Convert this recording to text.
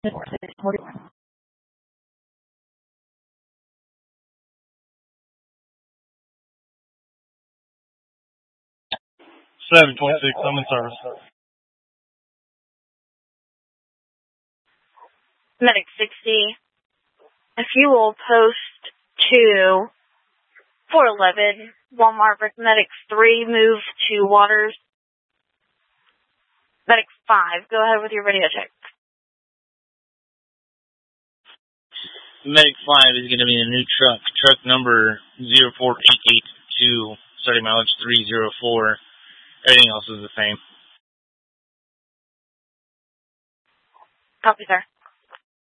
726, I'm in service. Medic 60. If you will post to 411, Walmart Medic 3, move to Waters. Medic 5, go ahead with your radio check. Medic 5 is going to be a new truck number 04882, starting mileage 304. Everything else is the same. Copy, sir.